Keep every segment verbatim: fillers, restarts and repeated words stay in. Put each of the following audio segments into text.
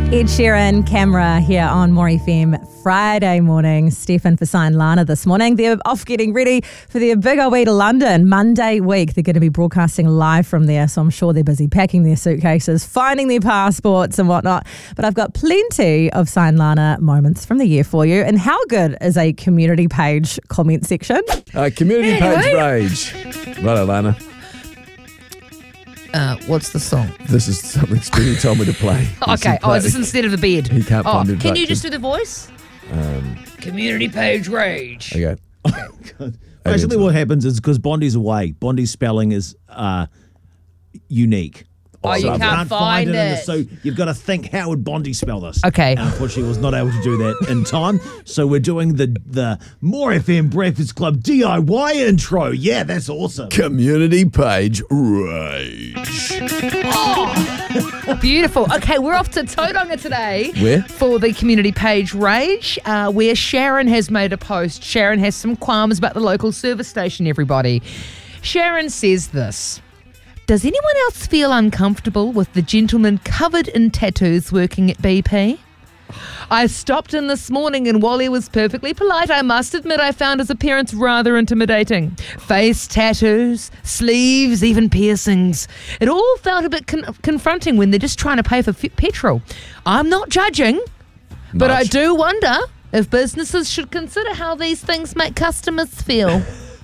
Ed Sheeran, Camera here on More F M Friday morning. Stefan for Sign Lana this morning. They're off getting ready for their big old way to London Monday week. They're going to be broadcasting live from there, so I'm sure they're busy packing their suitcases, finding their passports and whatnot. But I've got plenty of Sign Lana moments from the year for you. And how good is a community page comment section? Uh, community page rage. Right, Lana. Uh, what's the song? This is something Spinny told me to play. Okay. Oh, is this instead of the bed? He can't oh, find the Can you instructions. just do the voice? Um, Community page rage. okay. Basically, what happens is because Bondi's away, Bondi's spelling is uh, unique. Oh, you So can't find in the- it. so you've got to think, how would Bondi spell this? Okay. And unfortunately, was not able to do that in time. So we're doing the the More F M Breakfast Club D I Y intro. Yeah, that's awesome. Community page rage. Beautiful. Okay, we're off to Tauranga today. Where? For the community page rage, uh, where Sharon has made a post. Sharon has some qualms about the local service station, everybody. Sharon says this. Does anyone else feel uncomfortable with the gentleman covered in tattoos working at B P? I stopped in this morning and while he was perfectly polite, I must admit I found his appearance rather intimidating. Face tattoos, sleeves, even piercings. It all felt a bit con- confronting when they're just trying to pay for f- petrol. I'm not judging, but I Much. do wonder if businesses should consider how these things make customers feel.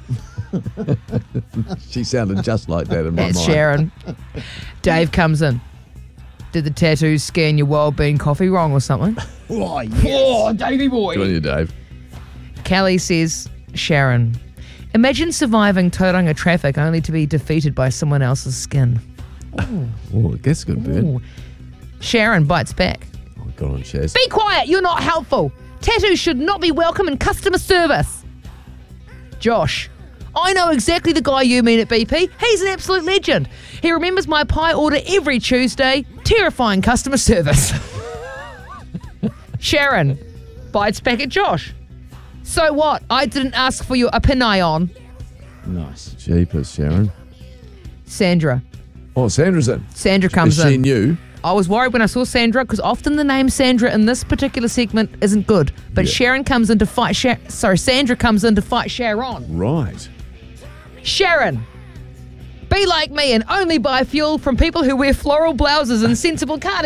She sounded just like that in my That's mind. Sharon. Dave comes in. Did the tattoos scan your wild bean coffee wrong or something? Oh, yes. Davey boy. Good on you, Dave. Kelly says, Sharon, imagine surviving Tauranga traffic only to be defeated by someone else's skin. Oh, that's good, bird. Ooh. Sharon bites back. Oh, good on Shaz. Be quiet, you're not helpful. Tattoos should not be welcome in customer service. Josh, I know exactly the guy you mean at B P. He's an absolute legend. He remembers my pie order every Tuesday. Terrifying customer service. Sharon bites back at Josh. So what? I didn't ask for your opinion. Nice. Jeepers, Sharon. Sandra. Oh, Sandra's in. Sandra comes Is she in. new? I was worried when I saw Sandra because often the name Sandra in this particular segment isn't good. But Yeah. Sharon comes in to fight Sha- Sorry, Sandra comes in to fight Sharon. Right. Sharon, be like me and only buy fuel from people who wear floral blouses and sensible cardigans.